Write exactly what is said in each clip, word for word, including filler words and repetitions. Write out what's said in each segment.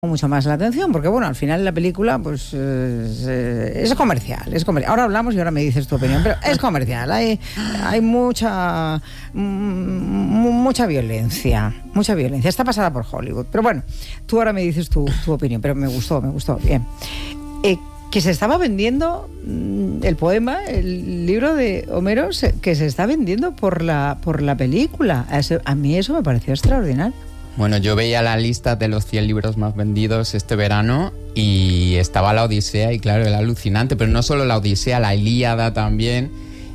mucho más la atención, porque bueno, al final la película pues eh, es comercial, es comercial. Ahora hablamos y ahora me dices tu opinión, pero es comercial, hay, hay mucha m- mucha violencia, mucha violencia, está pasada por Hollywood, pero bueno, tú ahora me dices tu, tu opinión, pero me gustó, me gustó, bien. Eh, que se estaba vendiendo el poema, el libro de Homero, se, que se está vendiendo por la, por la película. A mí eso me pareció extraordinario. Bueno, yo veía la lista de los cien libros más vendidos este verano y estaba la Odisea y claro, era alucinante, pero no solo la Odisea, la Ilíada también,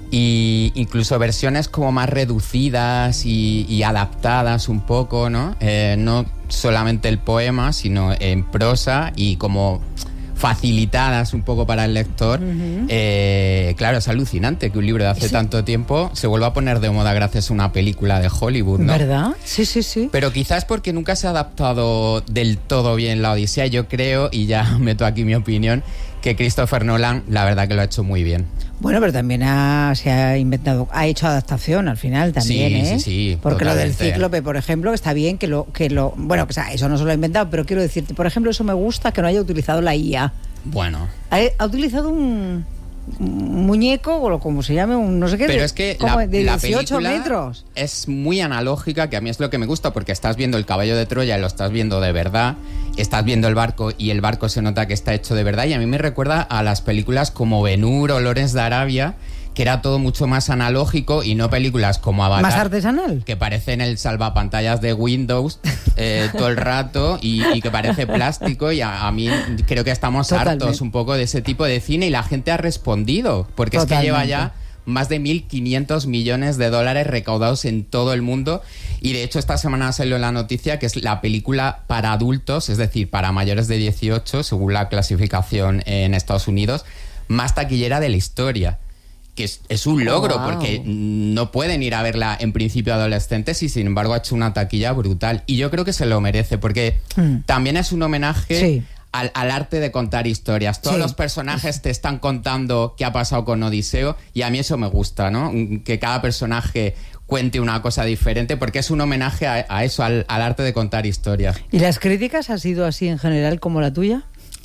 y incluso versiones como más reducidas y, y adaptadas un poco, ¿no? Eh, no solamente el poema, sino en prosa y como facilitadas un poco para el lector. Uh-huh. Eh, claro, es alucinante que un libro de hace sí. tanto tiempo se vuelva a poner de moda gracias a una película de Hollywood, ¿no? ¿Verdad? Sí, sí, sí. Pero quizás porque nunca se ha adaptado del todo bien la Odisea, yo creo, y ya meto aquí mi opinión, que Christopher Nolan, la verdad que lo ha hecho muy bien. Bueno, pero también ha, se ha inventado, ha hecho adaptación al final también, sí, ¿eh? Sí, sí, porque totalmente. Lo del cíclope, por ejemplo, que está bien que lo, que lo, bueno, o sea, eso no se lo ha inventado, pero quiero decirte, por ejemplo, eso me gusta que no haya utilizado la I A. Bueno. Ha, ha utilizado un, un muñeco, o como se llame, un no sé qué. Pero de, es que como la, de la dieciocho película metros. Es muy analógica, que a mí es lo que me gusta, porque estás viendo el caballo de Troya y lo estás viendo de verdad. Estás viendo el barco y el barco se nota que está hecho de verdad, y a mí me recuerda a las películas como Ben-Hur o Lawrence de Arabia, que era todo mucho más analógico, y no películas como Avatar. Más artesanal. Que parecen el salvapantallas de Windows eh, todo el rato y, y que parece plástico, y a, a mí creo que estamos Totalmente. hartos un poco de ese tipo de cine, y la gente ha respondido, porque Totalmente. es que lleva ya más de mil quinientos millones de dólares recaudados en todo el mundo, y de hecho esta semana salió la noticia que es la película para adultos, es decir, para mayores de dieciocho, según la clasificación en Estados Unidos, más taquillera de la historia. Que es, es un logro, oh, wow. porque no pueden ir a verla en principio adolescentes, y sin embargo ha hecho una taquilla brutal. Y yo creo que se lo merece, porque mm. también es un homenaje sí. al, al arte de contar historias. Todos sí. los personajes te están contando qué ha pasado con Odiseo, y a mí eso me gusta, ¿no? Que cada personaje cuente una cosa diferente, porque es un homenaje a, a eso, al, al arte de contar historias. ¿Y las críticas ha sido así en general como la tuya?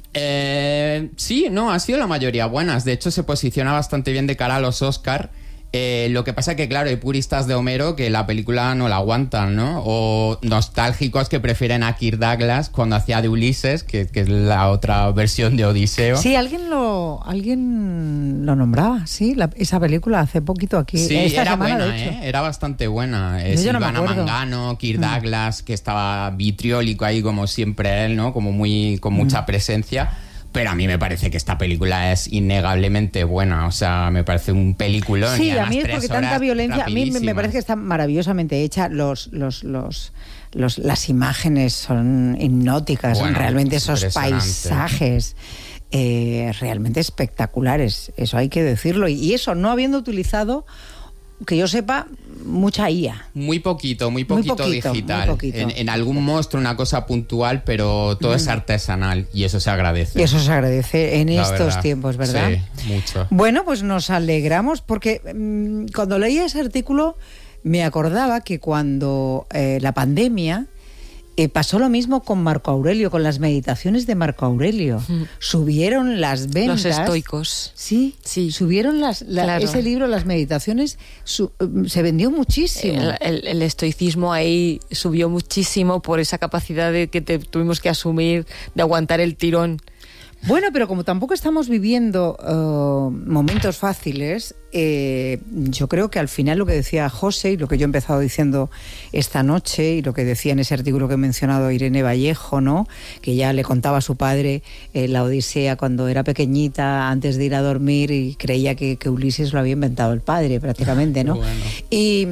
Eh, sí, no, ha sido la mayoría buenas. De hecho, se posiciona bastante bien de cara a los Oscar. Eh, lo que pasa que, claro, hay puristas de Homero que la película no la aguantan, ¿no? O nostálgicos que prefieren a Kirk Douglas cuando hacía de Ulises, que, que es la otra versión de Odiseo. Sí, alguien lo alguien lo nombraba, sí, la, esa película hace poquito aquí. Sí, esta era semana, buena, de hecho. ¿eh? Era bastante buena. Yo Silvana no Mangano, Kirk mm. Douglas, que estaba vitriólico ahí como siempre él, ¿no? Como muy con mucha mm. presencia. Pero a mí me parece que esta película es innegablemente buena, o sea, me parece un peliculón. Sí, y a mí es porque tanta violencia, a mí me parece que está maravillosamente hecha, los, los, los, los, las imágenes son hipnóticas, bueno, son realmente esos paisajes eh, realmente espectaculares, eso hay que decirlo, y eso no habiendo utilizado, que yo sepa, mucha I A. Muy poquito, muy poquito, muy poquito digital. Muy poquito. En, en algún monstruo, una cosa puntual, pero todo mm. es artesanal, y eso se agradece. Y eso se agradece en La estos verdad. tiempos, ¿verdad? Sí, mucho. Bueno, pues nos alegramos, porque mmm, cuando leía ese artículo me acordaba que cuando eh, la pandemia... Eh, pasó lo mismo con Marco Aurelio, con las meditaciones de Marco Aurelio. Mm. Subieron las ventas. Los estoicos. Sí, sí. Subieron las, la, claro. ese libro, las meditaciones, su, se vendió muchísimo. El, el, el estoicismo ahí subió muchísimo por esa capacidad de que te, tuvimos que asumir, de aguantar el tirón. Bueno, pero como tampoco estamos viviendo uh, momentos fáciles, eh, yo creo que al final lo que decía José y lo que yo he empezado diciendo esta noche y lo que decía en ese artículo que he mencionado Irene Vallejo, ¿no? Que ya le contaba a su padre eh, la Odisea cuando era pequeñita, antes de ir a dormir, y creía que, que Ulises lo había inventado el padre prácticamente, ¿no? Bueno. Y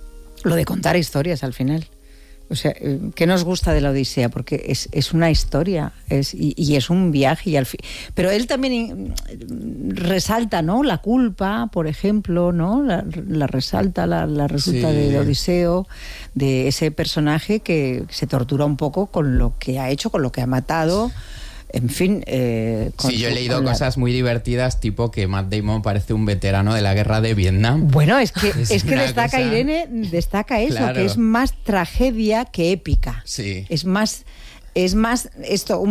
lo de contar historias al final. O sea, ¿qué nos gusta de la Odisea? Porque es, es una historia es, y, y es un viaje. Y al fin, pero él también resalta, ¿no? La culpa, por ejemplo, ¿no? La, la resalta, la, la resulta sí. de Odiseo, de ese personaje que se tortura un poco con lo que ha hecho, con lo que ha matado. En fin... Eh, sí, yo he leído cosas muy divertidas, tipo que Matt Damon parece un veterano de la guerra de Vietnam. Bueno, es que, es es que destaca, cosa... Irene, destaca eso, claro. que es más tragedia que épica. Sí. Es más... es más esto, un